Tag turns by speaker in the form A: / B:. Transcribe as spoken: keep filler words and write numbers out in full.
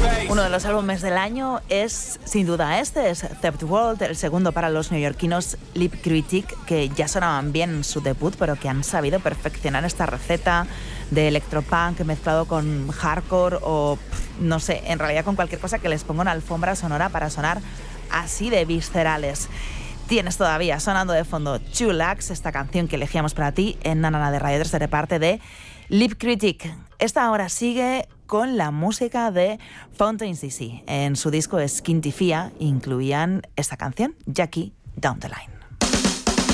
A: Uno de los álbumes del año es, sin duda, este, es Third World, el segundo para los neoyorquinos Lip Critic, que ya sonaban bien en su debut, pero que han sabido perfeccionar esta receta de electropunk mezclado con hardcore o, no sé, en realidad con cualquier cosa que les ponga una alfombra sonora para sonar así de viscerales. Tienes todavía sonando de fondo Chulax, esta canción que elegíamos para ti en Nanana de Radio tres de parte de Lip Critic. Esta ahora sigue con la música de Fountains D C. En su disco Skintifia incluían esta canción, Jackie Down the Line.